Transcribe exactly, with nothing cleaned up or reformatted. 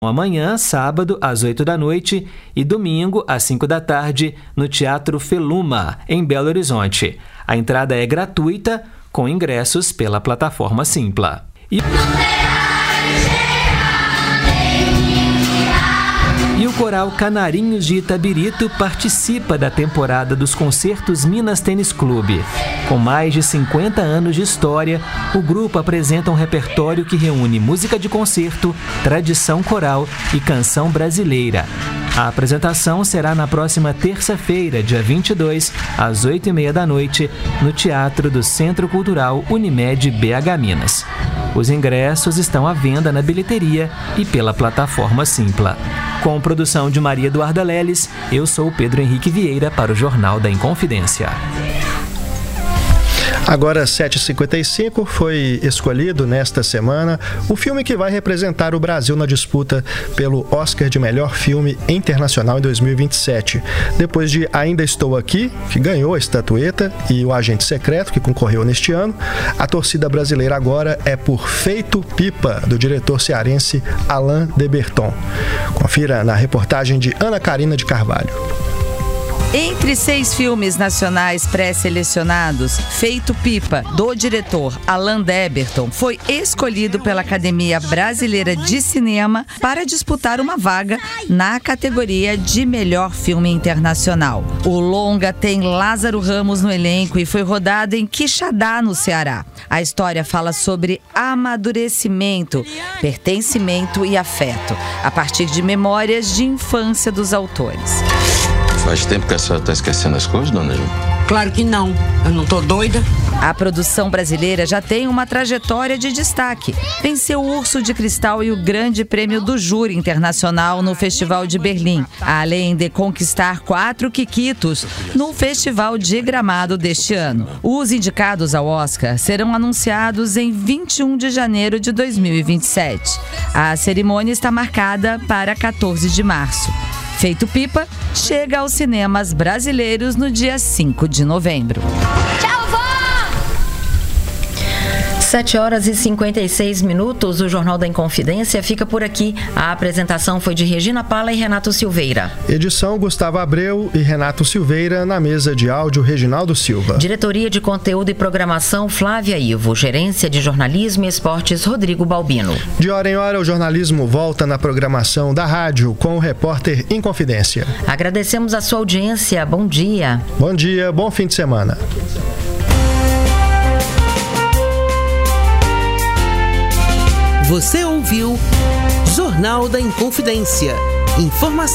Amanhã, sábado, às oito da noite e domingo, às cinco da tarde, no Teatro Feluma, em Belo Horizonte. A entrada é gratuita, com ingressos pela plataforma Simpla. E... E o Coral Canarinhos de Itabirito participa da temporada dos Concertos Minas Tênis Clube. Com mais de cinquenta anos de história, o grupo apresenta um repertório que reúne música de concerto, tradição coral e canção brasileira. A apresentação será na próxima terça-feira, dia vinte e dois, às oito e meia da noite, no Teatro do Centro Cultural Unimed B H Minas. Os ingressos estão à venda na bilheteria e pela plataforma Simpla. Com produção de Maria Eduarda Leles, eu sou Pedro Henrique Vieira para o Jornal da Inconfidência. Agora, sete e cinquenta e cinco, foi escolhido nesta semana o filme que vai representar o Brasil na disputa pelo Oscar de Melhor Filme Internacional em dois mil e vinte e sete. Depois de Ainda Estou Aqui, que ganhou a estatueta, e O Agente Secreto, que concorreu neste ano, a torcida brasileira agora é por Feito Pipa, do diretor cearense Alain de Botton. Confira na reportagem de Ana Karina de Carvalho. Entre seis filmes nacionais pré-selecionados, Feito Pipa, do diretor Alain de Botton, foi escolhido pela Academia Brasileira de Cinema para disputar uma vaga na categoria de Melhor Filme Internacional. O longa tem Lázaro Ramos no elenco e foi rodado em Quixadá, no Ceará. A história fala sobre amadurecimento, pertencimento e afeto, a partir de memórias de infância dos autores. Faz tempo que a senhora está esquecendo as coisas, dona Ju? Claro que não. Eu não tô doida. A produção brasileira já tem uma trajetória de destaque. Venceu o Urso de Cristal e o Grande Prêmio do Júri Internacional no Festival de Berlim, além de conquistar quatro Quiquitos no Festival de Gramado deste ano. Os indicados ao Oscar serão anunciados em vinte e um de janeiro de dois mil e vinte e sete. A cerimônia está marcada para quatorze de março. Feito Pipa chega aos cinemas brasileiros no dia cinco de novembro. Tchau, vó! sete horas e cinquenta e seis minutos, o Jornal da Inconfidência fica por aqui. A apresentação foi de Regina Pala e Renato Silveira. Edição Gustavo Abreu e Renato Silveira, na mesa de áudio Reginaldo Silva. Diretoria de Conteúdo e Programação Flávia Ivo. Gerência de Jornalismo e Esportes Rodrigo Balbino. De hora em hora, o jornalismo volta na programação da rádio com o repórter Inconfidência. Agradecemos a sua audiência. Bom dia. Bom dia, bom fim de semana. Você ouviu Jornal da Inconfidência. Informação